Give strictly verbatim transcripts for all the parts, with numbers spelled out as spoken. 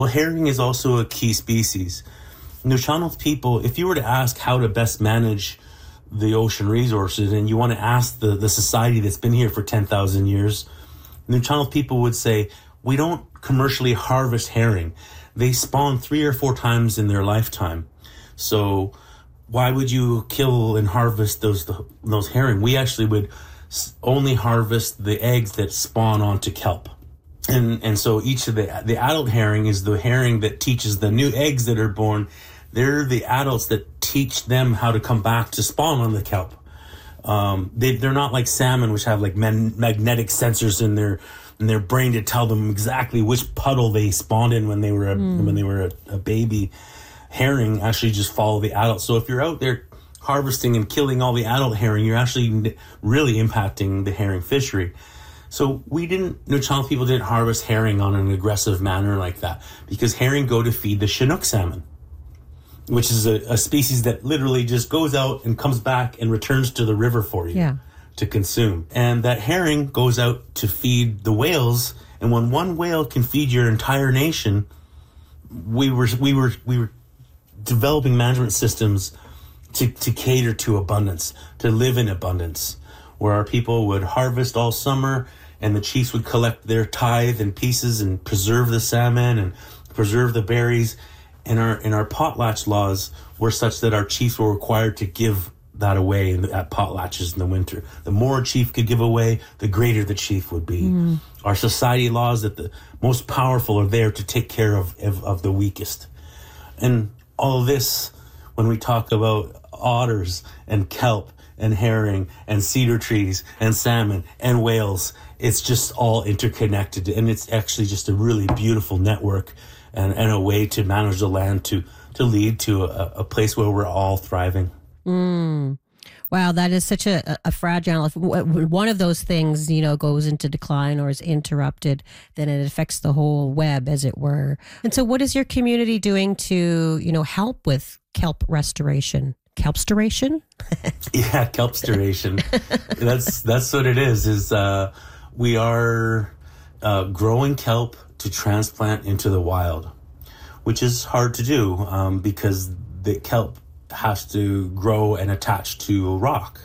Well, herring is also a key species. Nuu-chah-nulth people, if you were to ask how to best manage the ocean resources, and you want to ask the, the society that's been here for ten thousand years, Nuu-chah-nulth people would say, we don't commercially harvest herring. They spawn three or four times in their lifetime. So why would you kill and harvest those those herring? We actually would only harvest the eggs that spawn onto kelp. And and so each of the the adult herring is the herring that teaches the new eggs that are born. They're the adults that teach them how to come back to spawn on the kelp. Um, they, they're not like salmon, which have like man, magnetic sensors in their in their brain to tell them exactly which puddle they spawned in when they were a, mm. when they were a, a baby. Herring actually just follow the adults. So if you're out there harvesting and killing all the adult herring, you're actually really impacting the herring fishery. So we didn't, Nuu-chah-nulth people didn't harvest herring on an aggressive manner like that, because herring go to feed the Chinook salmon, which is a, a species that literally just goes out and comes back and returns to the river for you yeah. to consume. And that herring goes out to feed the whales. And when one whale can feed your entire nation, we were we were we were developing management systems to, to cater to abundance, to live in abundance, where our people would harvest all summer and the chiefs would collect their tithe and pieces and preserve the salmon and preserve the berries. And our and our potlatch laws were such that our chiefs were required to give that away in the, at potlatches in the winter. The more a chief could give away, the greater the chief would be. Mm. Our society laws that the most powerful are there to take care of, of, of the weakest. And all of this, when we talk about otters and kelp and herring and cedar trees and salmon and whales, it's just all interconnected. And it's actually just a really beautiful network and, and a way to manage the land to, to lead to a, a place where we're all thriving. Mm. Wow, that is such a, a fragile, if one of those things, you know, goes into decline or is interrupted, then it affects the whole web, as it were. And so what is your community doing to, you know, help with kelp restoration? Kelpstoration? Yeah, kelpstoration. that's that's what it is, is uh, we are uh, growing kelp to transplant into the wild, which is hard to do um, because the kelp has to grow and attach to a rock.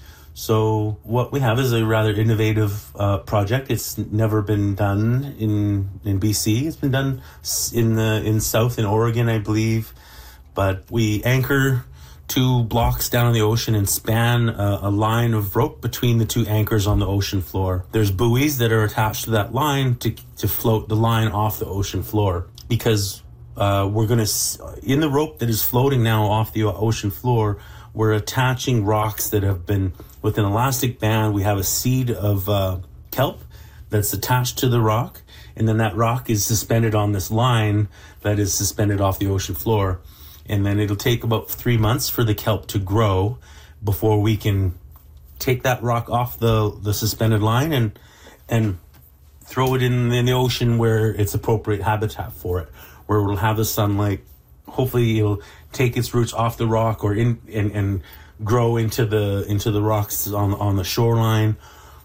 So what we have is a rather innovative uh, project. It's never been done in in B C. It's been done in the in South in Oregon, I believe. But we anchor two blocks down in the ocean and span a, a line of rope between the two anchors on the ocean floor. There's buoys that are attached to that line to to float the line off the ocean floor, because Uh, we're going to, in the rope that is floating now off the ocean floor, we're attaching rocks that have been, with an elastic band, we have a seed of uh, kelp that's attached to the rock, and then that rock is suspended on this line that is suspended off the ocean floor. And then it'll take about three months for the kelp to grow before we can take that rock off the, the suspended line and and throw it in, in the ocean where it's appropriate habitat for it, where it'll have the sunlight. Hopefully it'll take its roots off the rock or in and, and grow into the into the rocks on on the shoreline.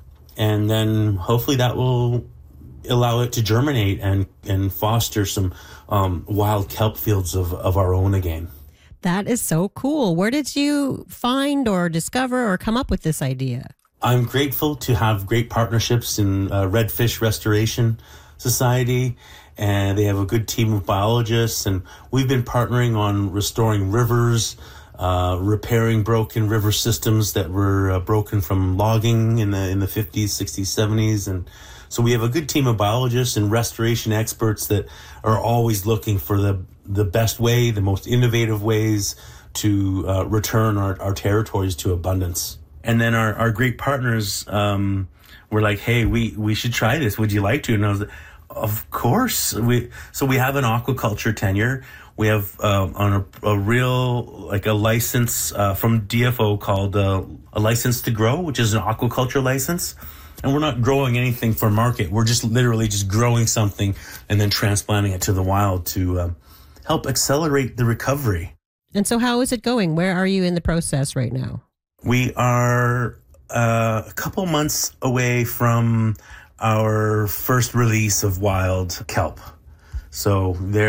And then hopefully that will allow it to germinate and, and foster some um, wild kelp fields of, of our own again. That is so cool. Where did you find or discover or come up with this idea? I'm grateful to have great partnerships in uh, Redfish Restoration Society, and they have a good team of biologists, and we've been partnering on restoring rivers, uh, repairing broken river systems that were uh, broken from logging in the in the fifties, sixties, seventies, and so we have a good team of biologists and restoration experts that are always looking for the the best way, the most innovative ways to uh, return our, our territories to abundance. And then our, our great partners um, were like, hey, we, we should try this. Would you like to? And I was like, of course. We So we have an aquaculture tenure. We have uh, on a, a real, like a license uh, from D F O called uh, a license to grow, which is an aquaculture license. And we're not growing anything for market. We're just literally just growing something and then transplanting it to the wild to um, help accelerate the recovery. And so how is it going? Where are you in the process right now? We are uh, a couple months away from our first release of wild kelp. So there